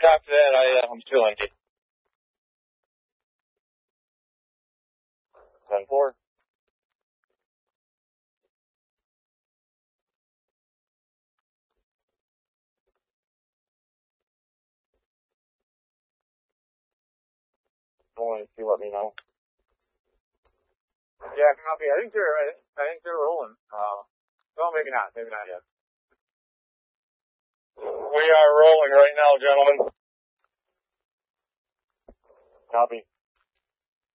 After that, I'm still empty. 10-4. If you let me know. Yeah, copy. I think they're rolling. Well, maybe not yet. We are rolling right now, gentlemen. Copy.